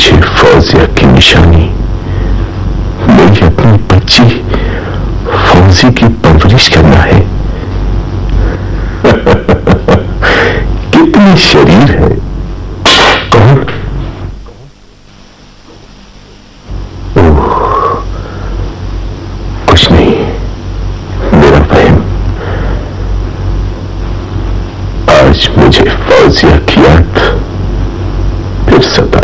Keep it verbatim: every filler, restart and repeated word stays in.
मुझे फौजिया की निशानी, मेरी अपनी बच्ची फौजी की परवरिश करना है। कितनी शरीर है। कौन? ओह, कुछ नहीं, मेरा वहम। आज मुझे फौजिया की याद फिर सता